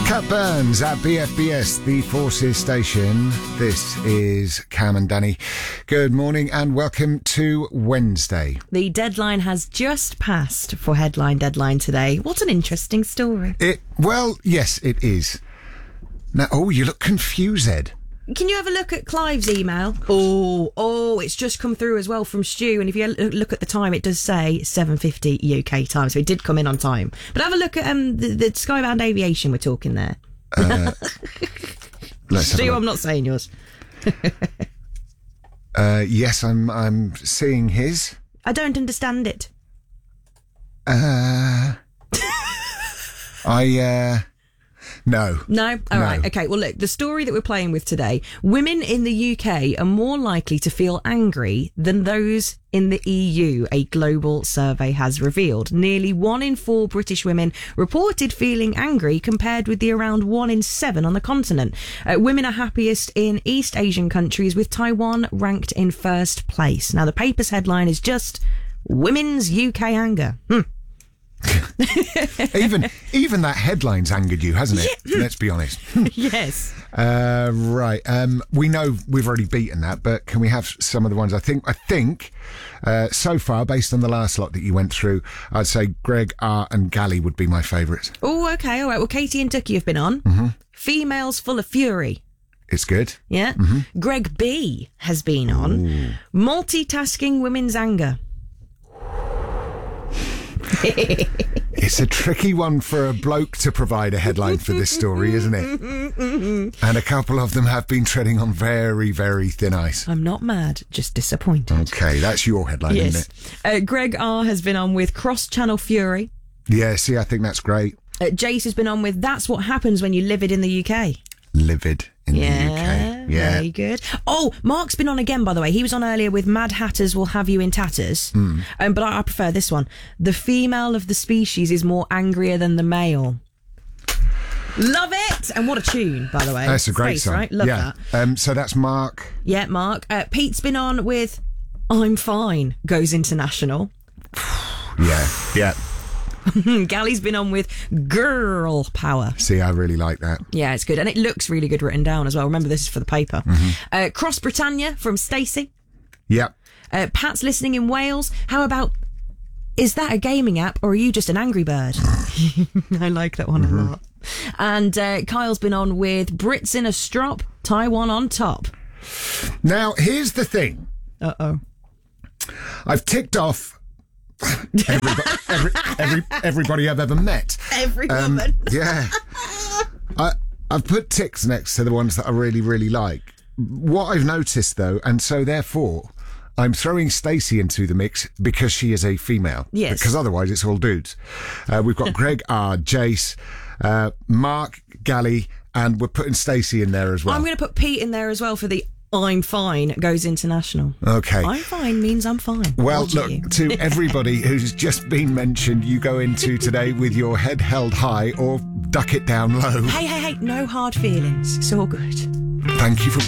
Cat Burns at BFBS, the Forces Station. This is Cam and Danny. Good morning and welcome to Wednesday. The deadline has just passed for Headline Deadline today. What an interesting story. Well, yes, it is. Now, you look confused. Can you have a look at Clive's email? Oh, it's just come through as well from Stu. And if you look at the time, it does say 7:50 UK time. So it did come in on time. But have a look at the Skybound Aviation we're talking there. Stu, I'm not saying yours. Yes, I'm seeing his. I don't understand it. No. No? All right. Okay. Well, look, the story that we're playing with today, women in the UK are more likely to feel angry than those in the EU, a global survey has revealed. Nearly 1 in 4 British women reported feeling angry compared with the around 1 in 7 on the continent. Women are happiest in East Asian countries, with Taiwan ranked in first place. Now, the paper's headline is just Women's UK Anger. Even that headline's angered you, hasn't it? Yeah. Let's be honest. Yes. Right. We know we've already beaten that, but can we have some of the ones? I think so far, based on the last lot that you went through, I'd say Greg R and Gally would be my favourites. Oh, okay. All right. Well, Katie and Ducky have been on. Mm-hmm. Females full of fury. It's good. Yeah. Mm-hmm. Greg B has been on. Ooh. Multitasking women's anger. It's a tricky one for a bloke to provide a headline for this story, isn't it? And a couple of them have been treading on very, very thin ice. I'm not mad, just disappointed. Okay, that's your headline, isn't it? Greg R has been on with cross-channel fury. Yeah, see, I think that's great. Jace has been on with that's what happens when you livid in the UK. Livid in the UK. Yeah, very good. Oh, Mark's been on again, by the way. He was on earlier with Mad Hatters Will Have You in Tatters. But I prefer this one. The female of the species is more angrier than the male. Love it! And what a tune, by the way. That's a great Space, song. Right? Love that. So that's Mark. Yeah, Mark. Pete's been on with I'm Fine Goes International. Yeah. Gally's been on with Girl Power. See, I really like that. Yeah, it's good. And it looks really good written down as well. Remember, this is for the paper. Cross Britannia from Stacey. Yep. Pat's listening in Wales. How about, is that a gaming app or are you just an angry bird? I like that one a lot. And Kyle's been on with Brits in a Strop, Taiwan on top. Now, here's the thing. Uh-oh. I've ticked off everybody I've ever met. Every woman. Yeah. I've put ticks next to the ones that I really, really like. What I've noticed, though, and so therefore, I'm throwing Stacey into the mix because she is a female. Yes. Because otherwise it's all dudes. We've got Greg R, Jace, Mark, Gally, and we're putting Stacey in there as well. I'm going to put Pete in there as well for the I'm Fine Goes International. Okay. I'm fine means I'm fine. Well, look, to everybody who's just been mentioned, you go into today with your head held high or duck it down low. Hey, no hard feelings. It's all good. Thank you for